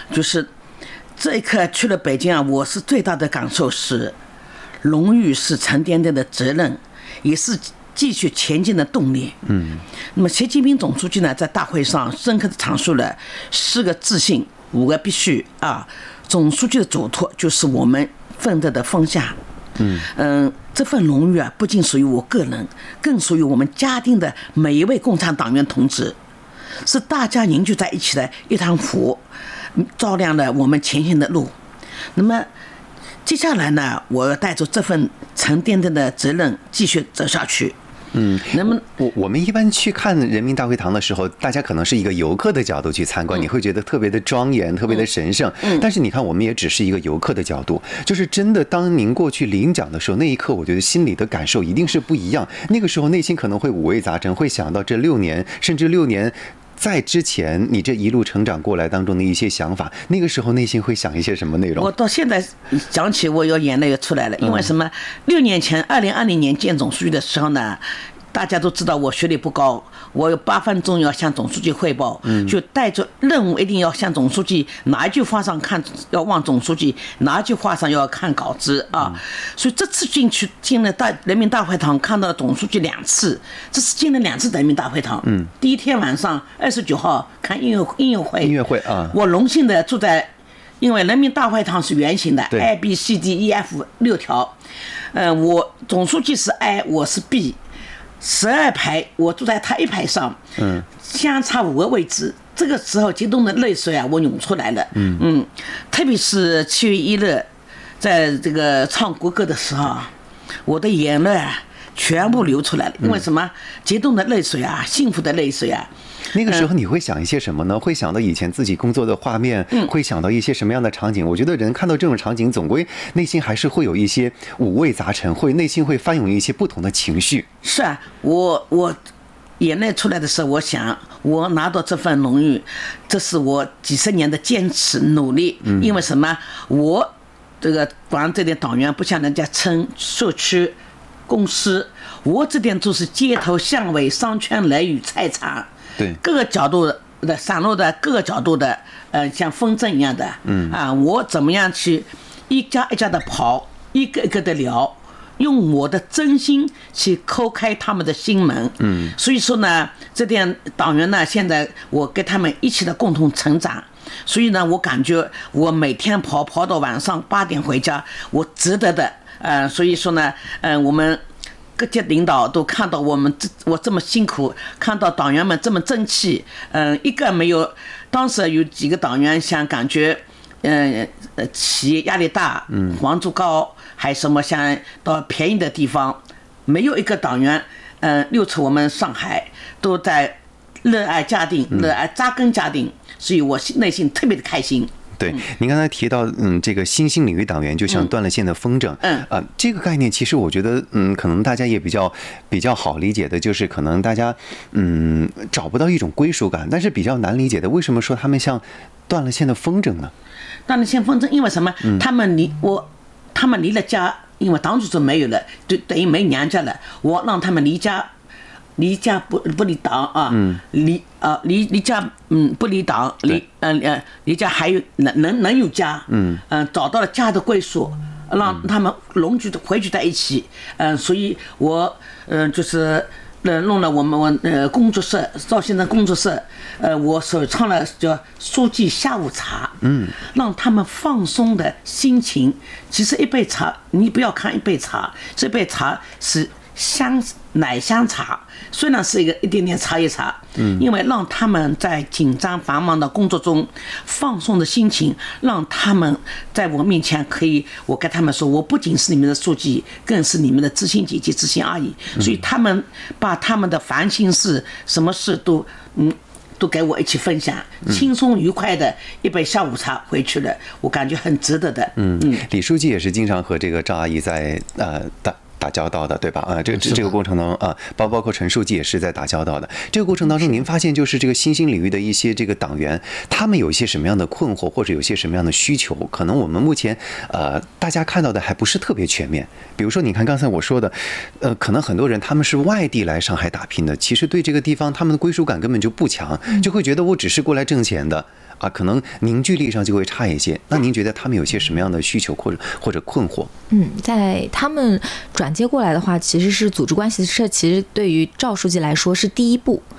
就是这一刻去了北京啊，我是最大的感受是，荣誉是沉甸甸的责任，也是继续前进的动力。那么习近平总书记呢，在大会上深刻地阐述了4个自信、5个必须啊。总书记的嘱托就是我们奋斗的方向。这份荣誉啊，不仅属于我个人，更属于我们家庭的每一位共产党员同志，是大家凝聚在一起的一团火，照亮了我们前行的路。那么接下来呢，我要带着这份沉甸甸的责任继续走下去。那么我们一般去看人民大会堂的时候，大家可能是一个游客的角度去参观，你会觉得特别的庄严，特别的神圣。但是你看，我们也只是一个游客的角度，就是真的当您过去领奖的时候，那一刻我觉得心里的感受一定是不一样。那个时候内心可能会五味杂陈，会想到这6年，甚至6年在之前你这一路成长过来当中的一些想法，那个时候内心会想一些什么内容？我到现在讲起，我有眼泪又出来了。因为什么？6年前2020年见总书记的时候呢，大家都知道我学历不高，我有8分钟要向总书记汇报，就带着任务一定要向总书记，哪一句话上看要望总书记，哪一句话上要看稿子啊。所以这次进了人民大会堂，看到了总书记2次，这是进了2次人民大会堂。第一天晚上29号看音乐会啊，我荣幸的住在，因为人民大会堂是圆形的，A B C D E F 6条，我总书记是 I， 我是 B。12排，我坐在他1排上，相差5个位置。这个时候激动的泪水啊，我涌出来了。特别是7月1日，在这个唱国歌的时候啊，我的眼泪啊全部流出来了。因为什么？激动的泪水啊，幸福的泪水啊。 那个时候你会想一些什么呢？会想到以前自己工作的画面，会想到一些什么样的场景？我觉得人看到这种场景，总归内心还是会有一些五味杂陈，内心会翻涌一些不同的情绪。 是啊，我眼泪出来的时候，我想我拿到这份荣誉，这是我几十年的坚持努力。因为什么？我这个管这点党员不像人家称社区、公司，我这点就是街头巷尾、商圈、雷雨、菜场。 对， 各个角度的散落的各个角度的，像风筝一样的，我怎么样去一家一家的跑，一个一个的聊，用我的真心去抠开他们的心门。所以说呢，这点党员呢，现在我跟他们一起的共同成长，所以呢，我感觉我每天跑到晚上8点回家，我值得的。所以说呢，我们各界领导都看到我这么辛苦，看到党员们这么争气，一个没有。当时有几个党员想感觉，企业压力大，房租高，还什么想到便宜的地方，没有一个党员，溜出我们上海，都在热爱家庭，热爱扎根家庭，所以我内心特别的开心。 对，您刚才提到，这个新兴领域党员就像断了线的风筝，这个概念其实我觉得，可能大家也比较好理解的，就是可能大家，找不到一种归属感，但是比较难理解的，为什么说他们像断了线的风筝呢？ 断了线风筝，因为什么？他们离了家，因为党组织没有了，就等于没娘家了，我让他们离家不离党啊，离家不离党，离家还有能有家，找到了家的归属，让他们龙聚汇聚在一起，所以我就是弄了我们工作室赵先生工作室，我首创了叫书记下午茶，让他们放松的心情。其实一杯茶，你不要看一杯茶，这杯茶是奶香茶，虽然是一点点茶叶茶，因为让他们在紧张繁忙的工作中放松的心情，让他们在我面前我跟他们说，我不仅是你们的书记，更是你们的知心姐姐、知心阿姨，所以他们把他们的烦心事、什么事都给我一起分享，轻松愉快的一杯下午茶回去了，我感觉很值得的。 李书记也是经常和这个赵阿姨在打交道的，对吧？这个过程当中包括陈书记也是在打交道的。这个过程当中，您发现就是这个新兴领域的一些这个党员，他们有一些什么样的困惑，或者有些什么样的需求？可能我们目前大家看到的还不是特别全面。比如说，你看刚才我说的，可能很多人他们是外地来上海打拼的，其实对这个地方他们的归属感根本就不强，就会觉得我只是过来挣钱的啊，可能凝聚力上就会差一些。那您觉得他们有些什么样的需求或者困惑？ 在他们转接过来的话，其实是组织关系，这其实对于赵书记来说是第一步。